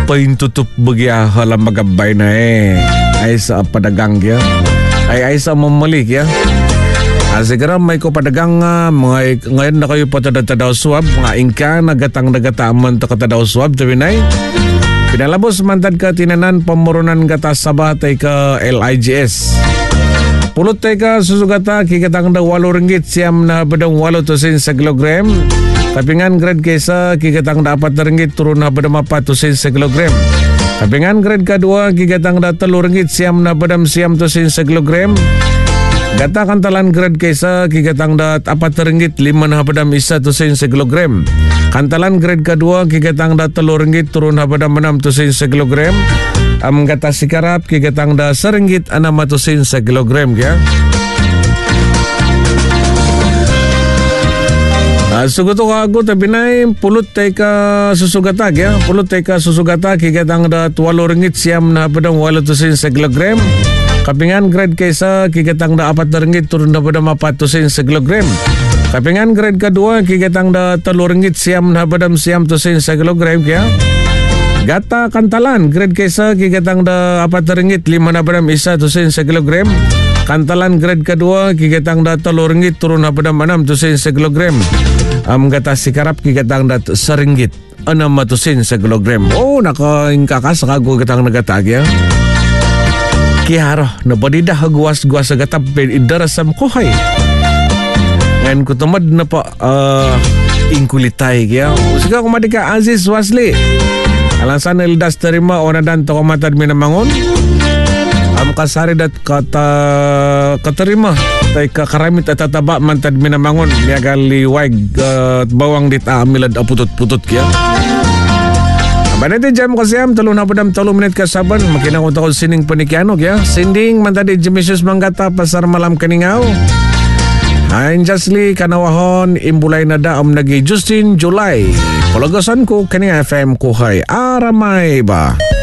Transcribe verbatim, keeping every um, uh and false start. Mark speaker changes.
Speaker 1: pain tutup bagi halam magabay na eh. Ay sa padagang ya. Ay ay sa mamalik ya. Asigara may ko padagang nga mga ngayon na kayo patadadaw swab mga ingka nagatang nagataman ta katadaw swab tabi nay. Pinalabos mantad ka tinanan pamurunan gata sabatay ka L I G S. Pulot tay ka susugata kikatang da walo ringgit siyam na badang walo tusin sa kilogram. Tapingan grade kaysa kikatang da apat na ringgit turun na badang apat tusin sa kilogram. Tapingan grade kadua kikatang da talo ringgit siyam na badang siyam tusin sa kilogram. Gata kantalan grade kaysa kikatang da apat na ringgit lima na badang isa tusin sa kilogram. Kantalan grade kadua kikatang da talo ringgit turun na badang manam tusin sa kilogram. Am gata sikarap kikatang da seringgit anam tusin sa kilogram kaya. Uh, suguto ka ako tabi na pulot tay ka susugatag ya. Pulot tay ka susugatag kikatang da tuwalo ringgit siyam na padang walo tusin sa kilogram. Kapingan grade kaysa kikatang da apat na ringgit turun na padang apat tusin sa kilogram. Kapingan grade kadua kikatang da talo ringgit siyam na padang siyam tusin sa kilogram kaya. Gata kantalan grade kaysa kikatang da apat na ringgit lima na padang isa tusin sa kilogram. Kantalan grade kedua kikatang da talo ringgit turun na padang enam tusin sa kilogram. Am gata sikarap kikatang da seringgit enam tusin sa kilogram. Oh nakaingkakas kago katang nagatag ya. Kiharo nabadida guas-guas sa gatap idarasam kohay. Ngayon ko tamad na pa uh, ingkulitay kaya. Usika kumadika Aziz Wasli. Alasan ildas terima onadan toko matad minamangon. Am kasari dat kata katerima tay kakaramit at tataba mantad minamangon niaga liwag uh, bawang dit amilad aputut-putut kaya. Banete jam ko siyam talong na padam talong minit kasaban makinakot ako sining panikiano kaya. Sinding mantadi Jemisus Manggata pasar malam kaningaw. Hain jasli kanawahon imbulay na daam nagi Justin July. Palagasan ko kani F M ko hay aramay ba.